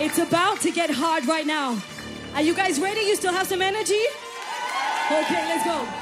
It's about to get hard right now. Are you guys ready? You still have some energy? Okay, let's go.